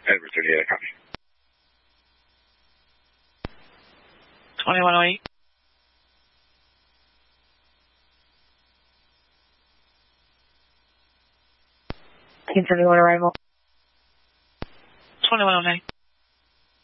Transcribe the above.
Edward 38, copy. 2108. Team 71 arrival. 2109.